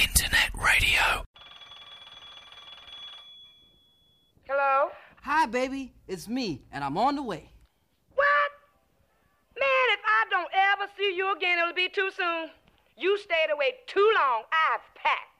Internet radio. Hello? Hi, baby. It's me, and I'm on the way. What? Man, if I don't ever see you again, it'll be too soon. You stayed away too long. I've packed.